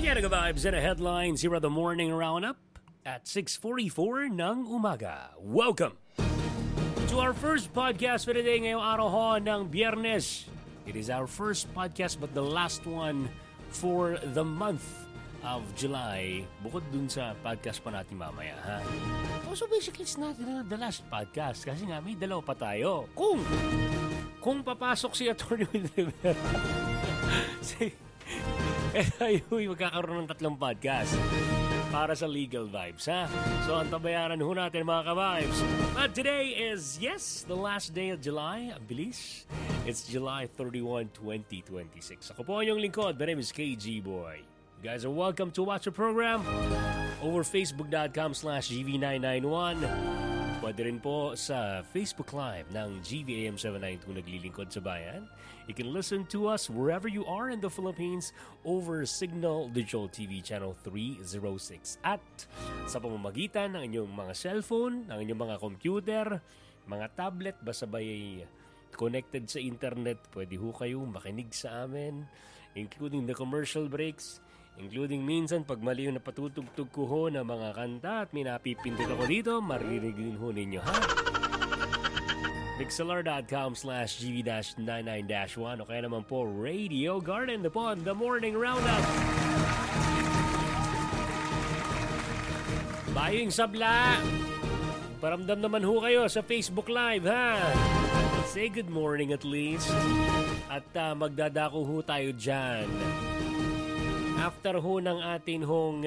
Yan ang vibes and headlines here at the morning roundup at 6:44 ng umaga. Welcome to our first podcast for today ngayong araw ho ng Biyernes. It is our first podcast but the last one for the month of July. Bukod dun sa podcast pa natin mamaya, ha? So basically it's not the last podcast kasi nga may dalawa pa tayo. Kung papasok si Atty. Will Rivera, tayo magkakaroon ng tatlong podcast para sa legal vibes, ha? So, antabayaran ho natin mga ka-vibes. But today is, yes, the last day of July. Ang bilis. It's July 31, 2026. Ako po yung lingkod. My name is KG Boy. You guys are welcome to watch the program over facebook.com/GV991. Pwede rin po sa Facebook Live ng GVAM792 naglilingkod sa bayan. You can listen to us wherever you are in the Philippines over Signal Digital TV Channel 306. At sa pamamagitan ng inyong mga cellphone, ng inyong mga computer, mga tablet, basta ba'y connected sa internet, pwede ho kayo makinig sa amin, including the commercial breaks, including minsan pag mali yung napatutugtog ko ho ng mga kanta at may napipindot ako dito, maririnig din ho ninyo, ha? Mixlr.com/GV-99-1 o kaya naman po Radio Garden upon the morning roundup. Baying sabla, paramdam naman ho kayo sa Facebook Live, ha? Say good morning at least. At magdadako ho tayo dyan. After ho ng atin hong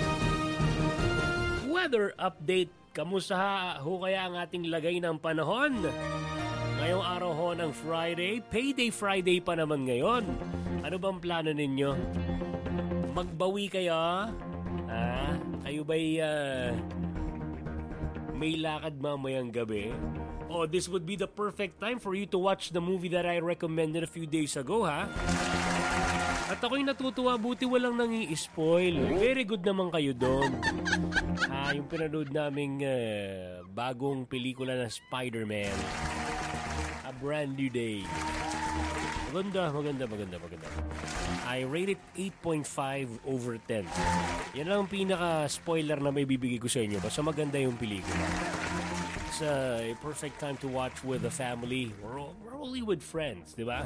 weather update, kamusta ho kaya ang ating lagay ng panahon? Ngayong araw ho ng Friday, Payday Friday pa naman ngayon. Ano bang plano ninyo? Magbawi kayo? Kayo ba'y may lakad mamayang gabi? Oh, this would be the perfect time for you to watch the movie that I recommended a few days ago, ha? At ako'y natutuwa, buti walang nangi-spoil. Very good naman kayo doon. Yung pinanood naming bagong pelikula na Spider-Man. A Brand New Day. Maganda. I rate it 8.5/10. Yan lang ang pinaka-spoiler na may bibigay ko sa inyo. Basta maganda yung pelikula. It's a perfect time to watch with the family. We're only with friends, di ba?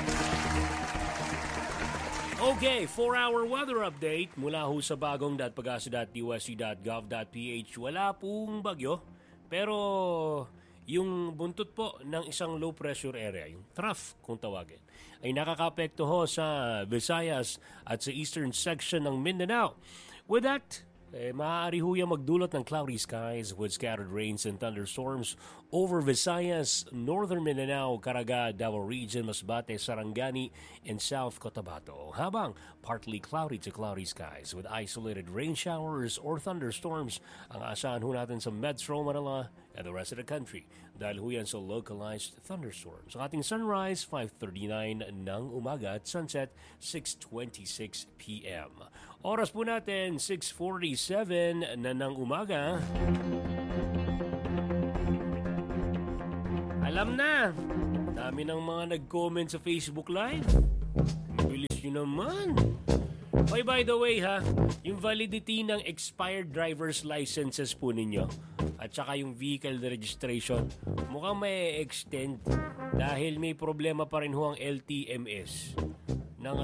Okay, 4-hour weather update mula ho sa bagong.pagasa.usc.gov.ph. Wala pong bagyo, pero yung buntot po ng isang low pressure area, yung trough kung tawagin, ay nakakapekto ho sa Visayas at sa eastern section ng Mindanao. With that, maaari ho yung magdulot ng cloudy skies with scattered rains and thunderstorms over Visayas, northern Mindanao, Caraga, Davao Region, Masbate, Sarangani, and South Cotabato. Habang partly cloudy to cloudy skies with isolated rain showers or thunderstorms ang asahan ho natin sa Metro Manila and the rest of the country dahil ho yan sa localized thunderstorms. Ang ating sunrise, 5:39 ng umaga at sunset, 6:26 p.m. Oras po natin, 6:47 na ng umaga. Alam na, dami ng mga nag-comment sa Facebook Live. Bilis nyo naman. Oy, by the way ha, yung validity ng expired driver's licenses po ninyo at saka yung vehicle registration, mukhang may extend dahil may problema pa rin ho ang LTMS ng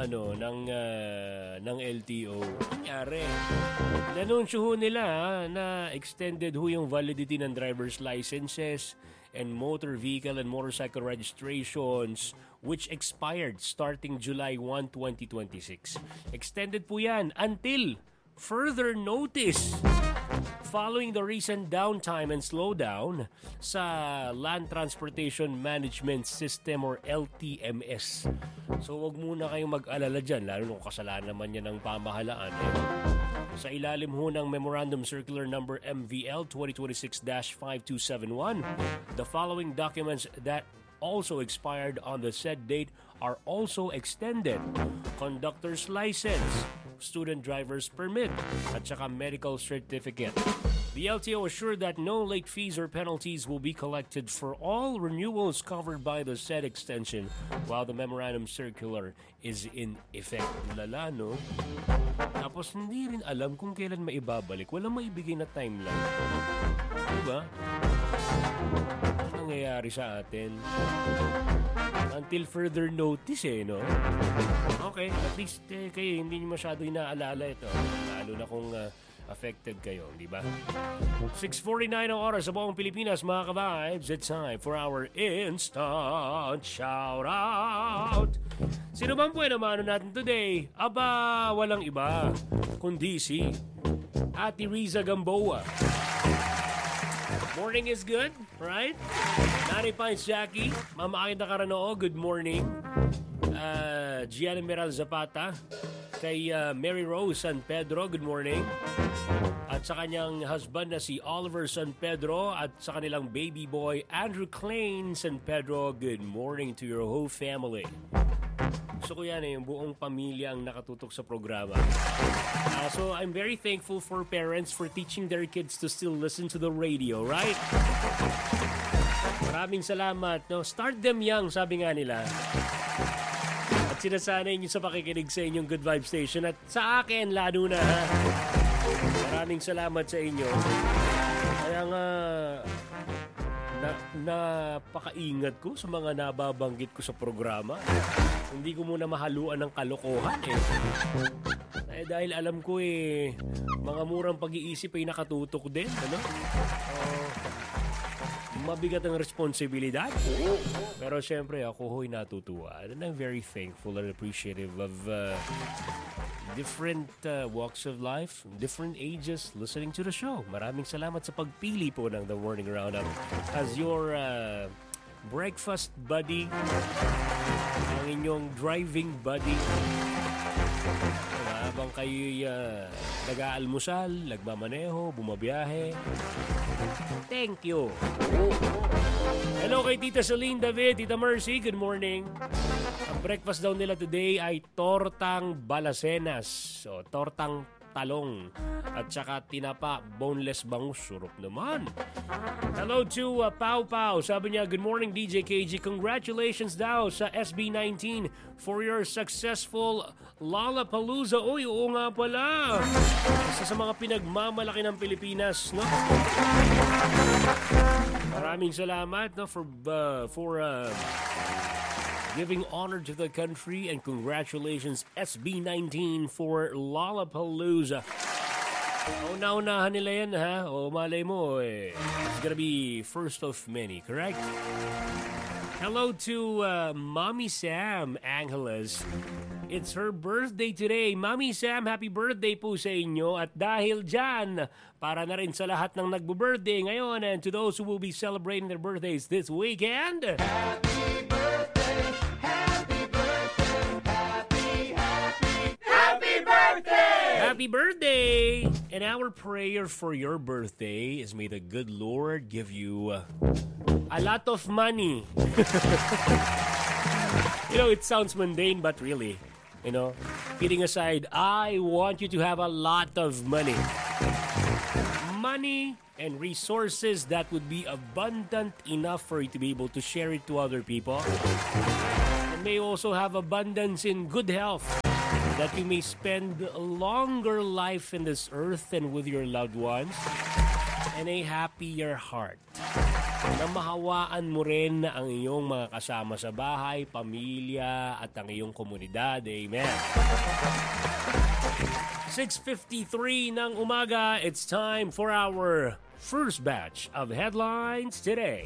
LTO. Nangyari. Nanunsyo ho nila na extended ho yung validity ng driver's licenses and motor vehicle and motorcycle registrations which expired starting July 1, 2026. Extended po yan until further notice following the recent downtime and slowdown sa Land Transportation Management System or LTMS. So wag muna kayong mag-alala dyan, lalo kung kasalanan naman yan ng pamahalaan. Sa ilalim ho ng Memorandum Circular Number MVL 2026-5271, the following documents that also expired on the said date are also extended. Conductor's license, student driver's permit, at saka medical certificate. The LTO assured that no late fees or penalties will be collected for all renewals covered by the said extension while the memorandum circular is in effect. Lala, no? Tapos hindi rin alam kung kailan maibabalik. Walang maibigay na timeline. Diba? Ano nangyayari sa atin? Until further notice no? Okay, at least kayo hindi nyo masyado inaalala ito. Lalo na kung affected kayo, di ba? 6:49 ang oras sa buong Pilipinas, mga ka-vibes. It's time for our instant shoutout. Sino bang po naman natin today? Aba, walang iba, kundi si Ate Riza Gamboa. Morning is good, right? Nari Pines Jackie, Mama Aida Caranoo, good morning. Gianna Meral Zapata, kay Mary Rose San Pedro, good morning. At sa kanyang husband na si Oliver San Pedro at sa kanilang baby boy Andrew Klein San Pedro, good morning to your whole family. Gusto ko yan yung buong pamilya ang nakatutok sa programa. So I'm very thankful for parents for teaching their kids to still listen to the radio, right? Maraming salamat. No? Start them young, sabi nga nila. At sinasanay nyo sa pakikinig sa inyong Good Vibe Station. At sa akin, lalo na. Ha? Maraming salamat sa inyo. Kaya nga, napakaingat ko sa mga nababanggit ko sa programa. Hindi ko muna mahaluan ng kalokohan dahil alam ko mga murang pag-iisip ay nakatutok din. Ano? Mabigat ang responsibilidad. Pero syempre ako ho'y natutuwa. And I'm very thankful and appreciative of different walks of life, different ages listening to the show. Maraming salamat sa pagpili po ng The Morning Roundup as your breakfast buddy, ang inyong driving buddy. Habang kayo'y nag-aalmusal, nagmamaneho, bumabiyahe. Thank you. Hello kay Tita Celine David, Tita Mercy, good morning. Ang breakfast daw nila today ay tortang balacenas. So, tortang talong at saka tinapa, boneless bangus. Surop naman. Hello to Pau Pau. Sabi niya, good morning DJ KG. Congratulations daw sa SB19 for your successful Lollapalooza. Uy, oo nga pala. Isa sa mga pinagmamalaki ng Pilipinas, no? Maraming salamat, no, for giving honor to the country, and congratulations SB19 for Lollapalooza. Una-unahan nila yan, ha? O malay mo, it's gonna be first of many, correct? Hello to Mommy Sam Angeles. It's her birthday today. Mommy Sam, happy birthday po sa inyo. At dahil dyan, para na rin sa lahat ng nagbo-birthday ngayon and to those who will be celebrating their birthdays this weekend, happy birthday, happy birthday, happy birthday! Happy birthday! And our prayer for your birthday is may the good Lord give you a lot of money. You know, it sounds mundane, but really, you know, kidding aside, I want you to have a lot of money. Money and resources that would be abundant enough for you to be able to share it to other people. And may also have abundance in good health, that you may spend a longer life in this earth and with your loved ones, and a happier heart. Na mahawaan mo rin ang iyong mga kasama sa bahay, pamilya, at ang iyong komunidad. Amen. 6:53 ng umaga, it's time for our first batch of headlines today.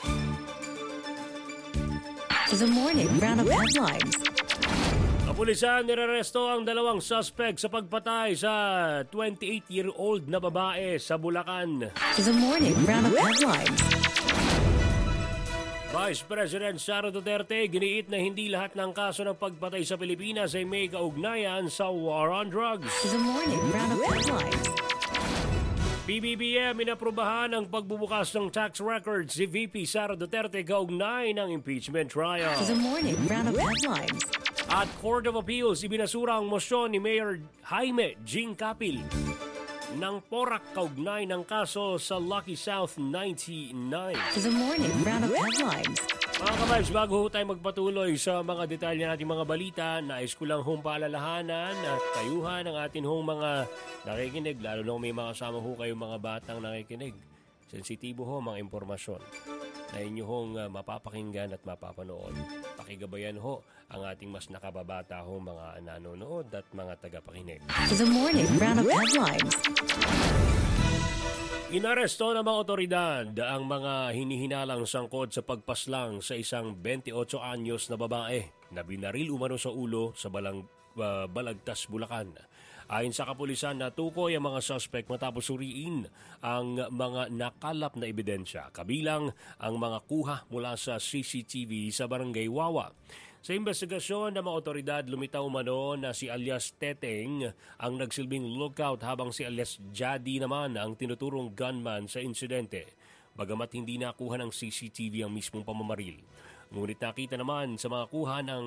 The morning round of headlines. Kapulisan nireresto ang dalawang suspect sa pagpatay sa 28-year-old na babae sa Bulacan. The morning round of headlines. Vice President Sara Duterte giniit na hindi lahat ng kaso ng pagpatay sa Pilipinas ay may kaugnayan sa war on drugs. The morning round of headlines. PBBM inaprubahan ang pagbubukas ng tax records si VP Sara Duterte kaugnay ng impeachment trial. The morning round of headlines. At Court of Appeals ibinasura ang mosyon ni Mayor Jaime Jing Capil ng porak kaugnay ng kaso sa Lucky South 99. To the morning roundup headlines. Mga kabals, bago tayo magpatuloy sa mga detalye nating mga balita, nais ko lang hong paalalahanan at tayuhan ang atin hong mga nakikinig, lalo na kung may mga kasama ho kayong mga batang nakikinig. Sensitibo ho mga impormasyon na inyo hong mapapakinggan at mapapanood. Pakigabayan ho ang ating mas nakababata ho mga nanonood at mga tagapakinig. To the morning roundup headlines. Inaresto ng mga otoridad ang mga hinihinalang sangkot sa pagpaslang sa isang 28 anyos na babae na binaril umano sa ulo sa Balagtas, Bulacan. Ayon sa kapulisan, natukoy ang mga suspect matapos suriin ang mga nakalap na ebidensya, kabilang ang mga kuha mula sa CCTV sa Barangay Wawa. Sa investigasyon ng mga otoridad, lumitaw umano na si alias Teteng ang nagsilbing lookout habang si alias Jadi naman ang tinuturong gunman sa insidente. Bagamat hindi nakuha ng CCTV ang mismong pamamaril. Ngunit nakita naman sa mga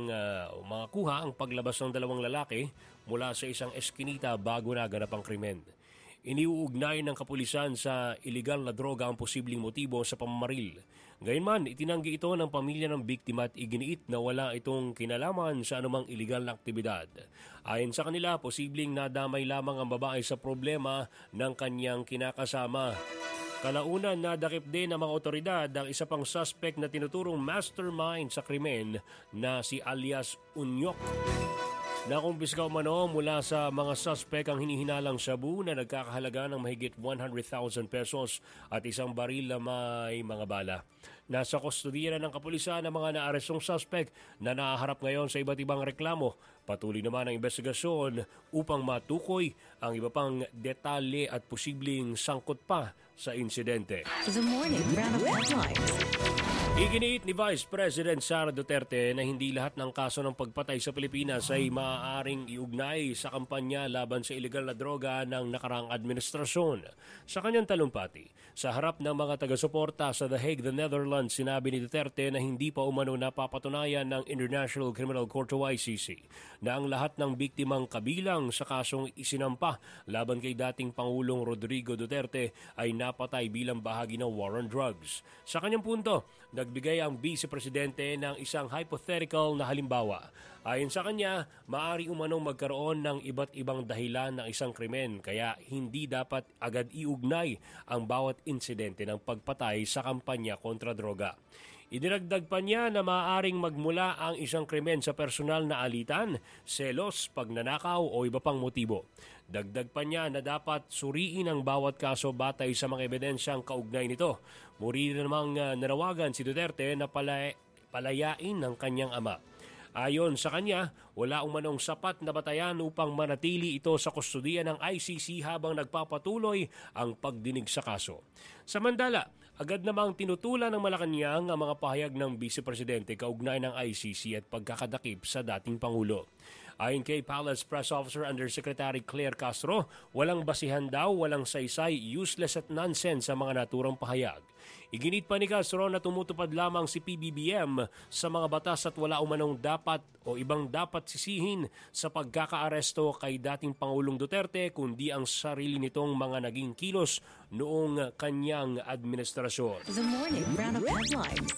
kuha ang paglabas ng dalawang lalaki mula sa isang eskinita bago naganap ang krimen. Iniuugnay ng kapulisan sa iligal na droga ang posibleng motibo sa pamamaril. Gayunman, itinanggi ito ng pamilya ng biktima at iginiit na wala itong kinalaman sa anumang iligal na aktibidad. Ayon sa kanila, posibleng nadamay lamang ang babae sa problema ng kanyang kinakasama. Kalaunan, nadakip din ng mga otoridad ang isa pang suspect na tinuturong mastermind sa krimen na si alias Unyok. Nakumpiska umano mula sa mga suspect ang hinihinalang shabu na nagkakahalaga ng mahigit 100,000 pesos at isang baril na may mga bala. Nasa kustodiya na ng kapulisan ang mga naarestong suspect na nahaharap ngayon sa iba't ibang reklamo. Patuloy naman ang investigasyon upang matukoy ang iba pang detalye at posibleng sangkot pa sa insidente. To the morning roundup headlines. Iginiit ni Vice President Sara Duterte na hindi lahat ng kaso ng pagpatay sa Pilipinas ay maaaring iugnay sa kampanya laban sa ilegal na droga ng nakaraang administrasyon. Sa kanyang talumpati, sa harap ng mga taga-suporta sa The Hague, the Netherlands, sinabi ni Duterte na hindi pa umano napapatunayan ng International Criminal Court o ICC na ang lahat ng biktimang kabilang sa kasong isinampa laban kay dating Pangulong Rodrigo Duterte ay napatay bilang bahagi ng war on drugs. Sa kanyang punto, nagbigay ang Vice Presidente ng isang hypothetical na halimbawa. Ayon sa kanya, maaari umanong magkaroon ng iba't ibang dahilan ng isang krimen kaya hindi dapat agad iugnay ang bawat insidente ng pagpatay sa kampanya kontra droga. Idinagdag pa niya na maaaring magmula ang isang krimen sa personal na alitan, selos, pagnanakaw o iba pang motibo. Dagdag pa niya na dapat suriin ang bawat kaso batay sa mga ebidensyang kaugnay nito. Muli namang nanawagan si Duterte na palayain ng kanyang ama. Ayon sa kanya, wala umanong sapat na batayan upang manatili ito sa kustodiya ng ICC habang nagpapatuloy ang pagdinig sa kaso. Samantala, agad namang tinutulan ng Malacanang ang mga pahayag ng Vice Presidente kaugnay ng ICC at pagkakadakip sa dating Pangulo. Ayon kay Palace Press Officer Undersecretary Claire Castro, walang basihan daw, walang saysay, useless at nonsense sa mga naturang pahayag. Iginit pa ni Castro na tumutupad lamang si PBBM sa mga batas at wala umanong dapat o ibang dapat sisihin sa pagkakaaresto kay dating Pangulong Duterte kundi ang sarili nitong mga naging kilos noong kanyang administrasyon. The morning roundup headlines.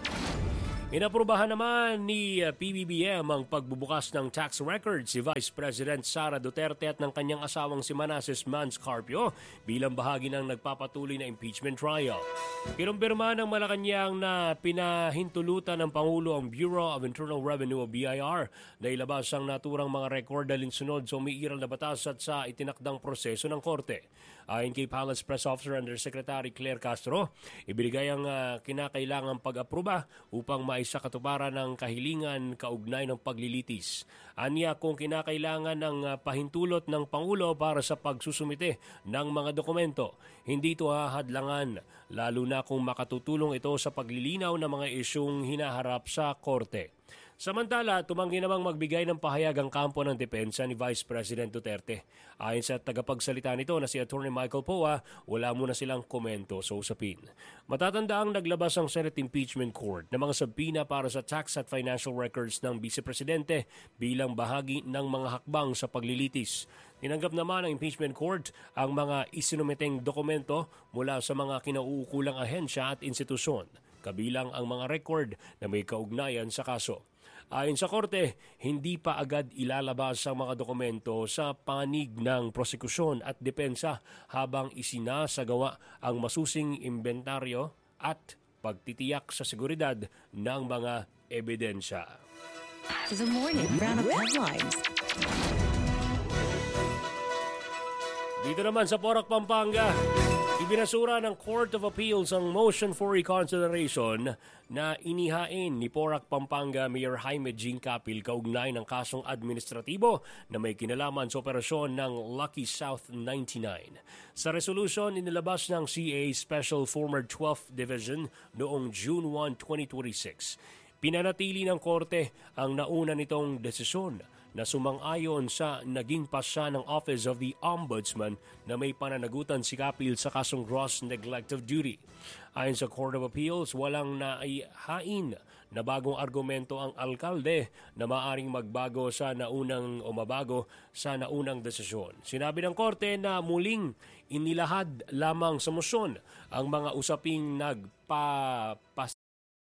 Inaprubahan naman ni PBBM ang pagbubukas ng tax records si Vice President Sara Duterte at ng kanyang asawang si Manasseh Mans Carpio bilang bahagi ng nagpapatuloy na impeachment trial. Kinumpirma ng Malacanang na pinahintulutan ng Pangulo ang Bureau of Internal Revenue o BIR na ilabas ang naturang mga record alinsunod sa umiiral na batas at sa itinakdang proseso ng korte. Ayon kay Palace Press Officer Undersecretary Claire Castro, ibinigay ang kinakailangang pag-aproba upang maisakatuparan ng kahilingan kaugnay ng paglilitis. Anya kung kinakailangan ng pahintulot ng Pangulo para sa pagsusumite ng mga dokumento, hindi ito hahadlangan, lalo na kung makatutulong ito sa paglilinaw ng mga isyung hinaharap sa korte. Samantala, tumanggi namang magbigay ng pahayag ang kampo ng depensa ni Vice President Duterte. Ayon sa tagapagsalita nito na si Atty. Michael Poa, wala muna silang komento sa usapin. Matatanda ang naglabas ang Senate Impeachment Court ng mga sabina para sa tax at financial records ng Vice Presidente bilang bahagi ng mga hakbang sa paglilitis. Tinanggap naman ng Impeachment Court ang mga isinumiteng dokumento mula sa mga kinauukulang ahensya at institusyon, kabilang ang mga record na may kaugnayan sa kaso. Ayon sa korte, hindi pa agad ilalabas ang mga dokumento sa panig ng prosekusyon at depensa habang isinasagawa ang masusing inventaryo at pagtitiyak sa seguridad ng mga ebidensya. To the morning roundup headlines. Dito naman sa Porac, Pampanga, ibinasura ng Court of Appeals ang motion for reconsideration na inihain ni Porac, Pampanga Mayor Jaime Jing Capil kaugnay ng kasong administratibo na may kinalaman sa operasyon ng Lucky South 99. Sa resolution, inilabas ng CA Special Former 12th Division noong June 1, 2026. Pinanatili ng korte ang nauna nitong desisyon na sumang-ayon sa naging pasya ng Office of the Ombudsman na may pananagutan si Capil sa kasong gross neglect of duty. Ayon sa Court of Appeals, walang naihain na bagong argumento ang alkalde na maaring magbago sa naunang o mabago sa naunang desisyon. Sinabi ng korte na muling inilahad lamang sa motion ang mga usaping